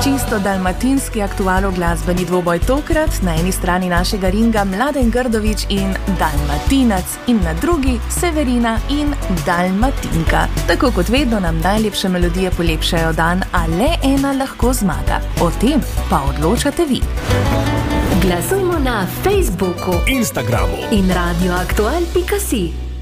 Čisto dalmatinski aktualno glasbeni dvoboj tokrat na eni strani našega ringa Mladen Grdović in Dalmatinac in na drugi Severina in Dalmatinka. Tako kot vedno nam najlepše melodije polepšajo dan, a le ena lahko zmaga. O tem pa odločate vi. Glasujmo na Facebooku, Instagramu in radioaktual.si.